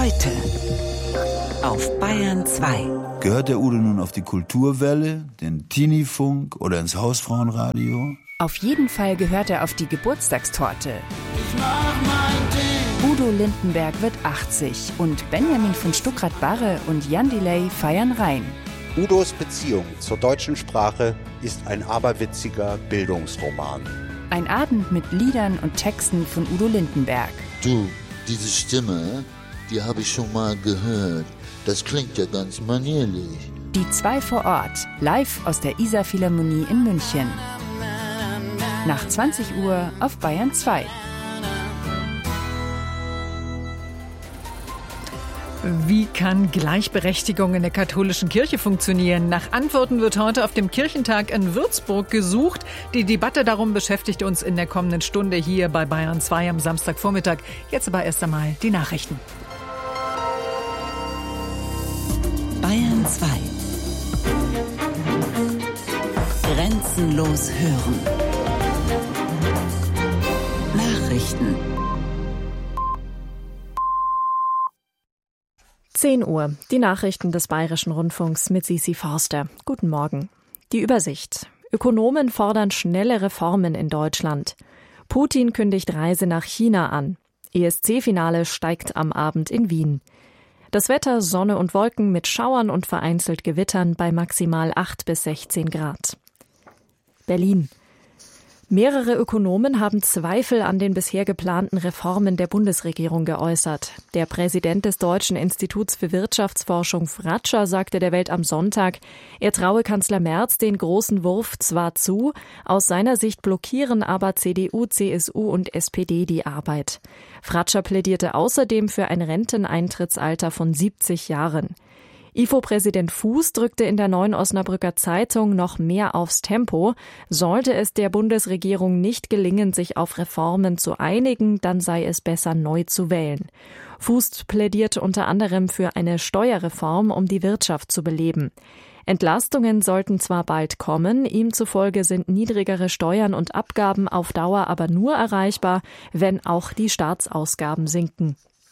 Heute auf Bayern 2. Gehört der Udo nun auf die Kulturwelle, den Teenie-Funk oder ins Hausfrauenradio? Auf jeden Fall gehört er auf die Geburtstagstorte. Ich mach mein Ding. Udo Lindenberg wird 80 und Benjamin von Stuckrad-Barre und Jan Delay feiern rein. Udos Beziehung zur deutschen Sprache ist ein aberwitziger Bildungsroman. Ein Abend mit Liedern und Texten von Udo Lindenberg. Du, diese Stimme, die habe ich schon mal gehört. Das klingt ja ganz manierlich. Die 2 vor Ort, live aus der Isar-Philharmonie in München. Nach 20 Uhr auf Bayern 2. Wie kann Gleichberechtigung in der katholischen Kirche funktionieren? Nach Antworten wird heute auf dem Kirchentag in Würzburg gesucht. Die Debatte darum beschäftigt uns in der kommenden Stunde hier bei Bayern 2 am Samstagvormittag. Jetzt aber erst einmal die Nachrichten. Bayern 2. Grenzenlos hören. Nachrichten. 10 Uhr, die Nachrichten des Bayerischen Rundfunks mit Sisi Forster. Guten Morgen. Die Übersicht. Ökonomen fordern schnelle Reformen in Deutschland. Putin kündigt Reise nach China an. ESC-Finale steigt am Abend in Wien. Das Wetter Sonne und Wolken mit Schauern und vereinzelt Gewittern bei maximal 8 bis 16 Grad. Berlin. Mehrere Ökonomen haben Zweifel an den bisher geplanten Reformen der Bundesregierung geäußert. Der Präsident des Deutschen Instituts für Wirtschaftsforschung Fratscher sagte der Welt am Sonntag, er traue Kanzler Merz den großen Wurf zwar zu, aus seiner Sicht blockieren aber CDU, CSU und SPD die Arbeit. Fratscher plädierte außerdem für ein Renteneintrittsalter von 70 Jahren. IFO-Präsident Fuß drückte in der Neuen Osnabrücker Zeitung noch mehr aufs Tempo. Sollte es der Bundesregierung nicht gelingen, sich auf Reformen zu einigen, dann sei es besser, neu zu wählen. Fuß plädierte unter anderem für eine Steuerreform, um die Wirtschaft zu beleben. Entlastungen sollten zwar bald kommen, ihm zufolge sind niedrigere Steuern und Abgaben auf Dauer aber nur erreichbar, wenn auch die Staatsausgaben sinken.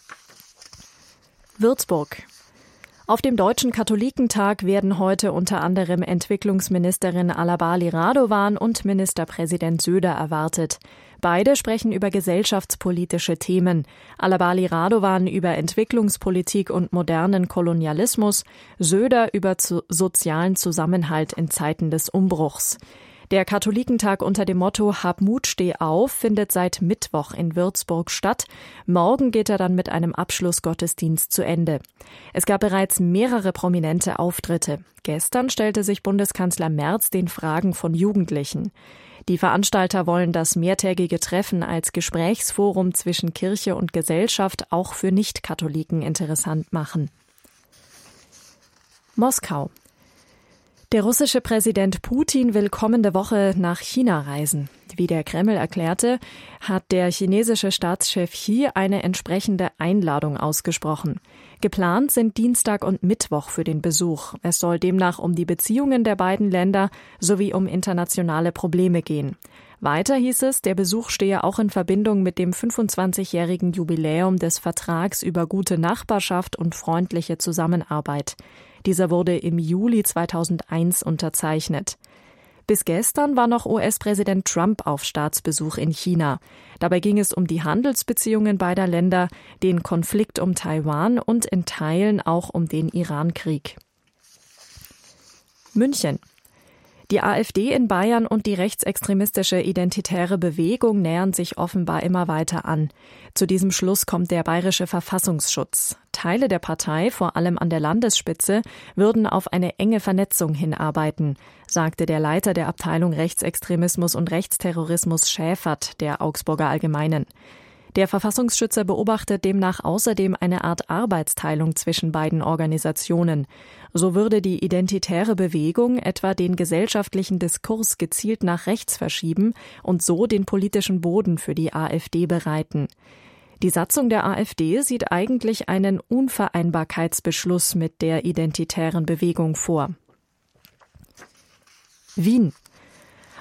Würzburg. Auf dem Deutschen Katholikentag werden heute unter anderem Entwicklungsministerin Alabali Radovan und Ministerpräsident Söder erwartet. Beide sprechen über gesellschaftspolitische Themen. Alabali Radovan über Entwicklungspolitik und modernen Kolonialismus, Söder über sozialen Zusammenhalt in Zeiten des Umbruchs. Der Katholikentag unter dem Motto Hab Mut, steh auf findet seit Mittwoch in Würzburg statt. Morgen geht er dann mit einem Abschlussgottesdienst zu Ende. Es gab bereits mehrere prominente Auftritte. Gestern stellte sich Bundeskanzler Merz den Fragen von Jugendlichen. Die Veranstalter wollen das mehrtägige Treffen als Gesprächsforum zwischen Kirche und Gesellschaft auch für Nicht-Katholiken interessant machen. Moskau. Der russische Präsident Putin will kommende Woche nach China reisen. Wie der Kreml erklärte, hat der chinesische Staatschef Xi eine entsprechende Einladung ausgesprochen. Geplant sind Dienstag und Mittwoch für den Besuch. Es soll demnach um die Beziehungen der beiden Länder sowie um internationale Probleme gehen. Weiter hieß es, der Besuch stehe auch in Verbindung mit dem 25-jährigen Jubiläum des Vertrags über gute Nachbarschaft und freundliche Zusammenarbeit. Dieser wurde im Juli 2001 unterzeichnet. Bis gestern war noch US-Präsident Trump auf Staatsbesuch in China. Dabei ging es um die Handelsbeziehungen beider Länder, den Konflikt um Taiwan und in Teilen auch um den Iran-Krieg. München. Die AfD in Bayern und die rechtsextremistische Identitäre Bewegung nähern sich offenbar immer weiter an. Zu diesem Schluss kommt der Bayerische Verfassungsschutz. Teile der Partei, vor allem an der Landesspitze, würden auf eine enge Vernetzung hinarbeiten, sagte der Leiter der Abteilung Rechtsextremismus und Rechtsterrorismus Schäfert der Augsburger Allgemeinen. Der Verfassungsschützer beobachtet demnach außerdem eine Art Arbeitsteilung zwischen beiden Organisationen. So würde die identitäre Bewegung etwa den gesellschaftlichen Diskurs gezielt nach rechts verschieben und so den politischen Boden für die AfD bereiten. Die Satzung der AfD sieht eigentlich einen Unvereinbarkeitsbeschluss mit der identitären Bewegung vor. Wien.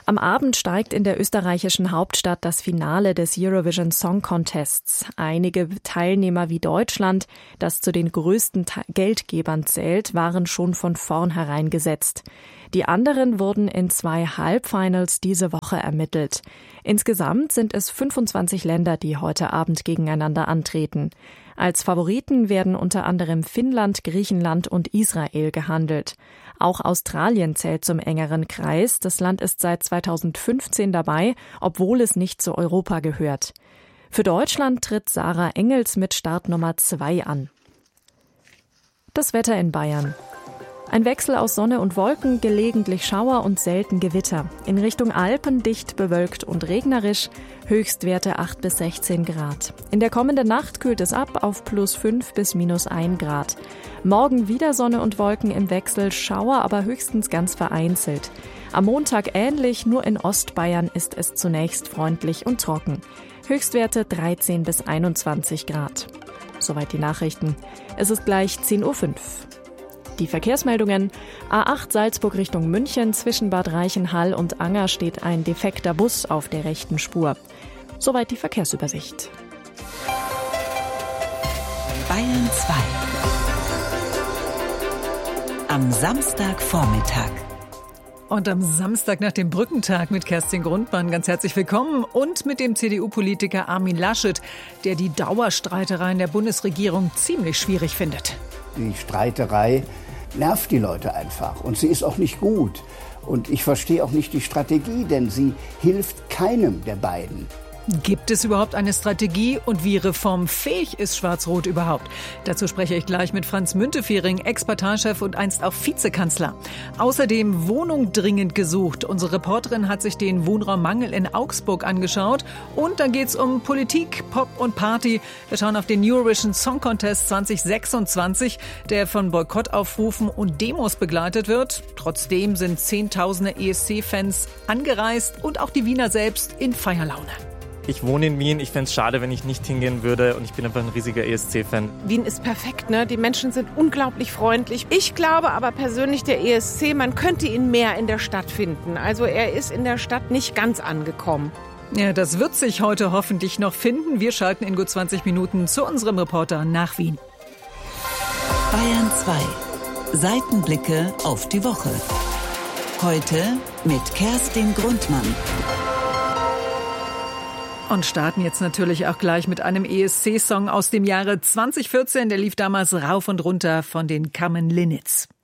Am Abend steigt in der österreichischen Hauptstadt das Finale des Eurovision Song Contests. Einige Teilnehmer wie Deutschland, das zu den größten Geldgebern zählt, waren schon von vornherein gesetzt. Die anderen wurden in 2 Halbfinals diese Woche ermittelt. Insgesamt sind es 25 Länder, die heute Abend gegeneinander antreten. Als Favoriten werden unter anderem Finnland, Griechenland und Israel gehandelt. Auch Australien zählt zum engeren Kreis. Das Land ist seit 2015 dabei, obwohl es nicht zu Europa gehört. Für Deutschland tritt Sarah Engels mit Startnummer 2 an. Das Wetter in Bayern. Ein Wechsel aus Sonne und Wolken, gelegentlich Schauer und selten Gewitter. In Richtung Alpen dicht bewölkt und regnerisch, Höchstwerte 8 bis 16 Grad. In der kommenden Nacht kühlt es ab auf +5 bis -1 Grad. Morgen wieder Sonne und Wolken im Wechsel, Schauer aber höchstens ganz vereinzelt. Am Montag ähnlich, nur in Ostbayern ist es zunächst freundlich und trocken. Höchstwerte 13 bis 21 Grad. Soweit die Nachrichten. Es ist gleich 10:05 Uhr. Die Verkehrsmeldungen: A8 Salzburg Richtung München, zwischen Bad Reichenhall und Anger steht ein defekter Bus auf der rechten Spur. Soweit die Verkehrsübersicht. Bayern 2. Am Samstagvormittag. Und am Samstag nach dem Brückentag mit Kerstin Grundmann ganz herzlich willkommen und mit dem CDU-Politiker Armin Laschet, der die Dauerstreitereien der Bundesregierung ziemlich schwierig findet. Die Streiterei nervt die Leute einfach und sie ist auch nicht gut. Und ich verstehe auch nicht die Strategie, denn sie hilft keinem der beiden. Gibt es überhaupt eine Strategie und wie reformfähig ist Schwarz-Rot überhaupt? Dazu spreche ich gleich mit Franz Müntefering, Ex-Parteichef und einst auch Vizekanzler. Außerdem Wohnung dringend gesucht. Unsere Reporterin hat sich den Wohnraummangel in Augsburg angeschaut. Und dann geht's um Politik, Pop und Party. Wir schauen auf den Eurovision Song Contest 2026, der von Boykottaufrufen und Demos begleitet wird. Trotzdem sind Zehntausende ESC-Fans angereist und auch die Wiener selbst in Feierlaune. Ich wohne in Wien, ich fände es schade, wenn ich nicht hingehen würde und ich bin einfach ein riesiger ESC-Fan. Wien ist perfekt, ne? Die Menschen sind unglaublich freundlich. Ich glaube aber persönlich, der ESC, man könnte ihn mehr in der Stadt finden. Also er ist in der Stadt nicht ganz angekommen. Ja, das wird sich heute hoffentlich noch finden. Wir schalten in gut 20 Minuten zu unserem Reporter nach Wien. Bayern 2. Seitenblicke auf die Woche. Heute mit Kerstin Grundmann. Und starten jetzt natürlich auch gleich mit einem ESC-Song aus dem Jahre 2014. Der lief damals rauf und runter von den Carmen Linnitz.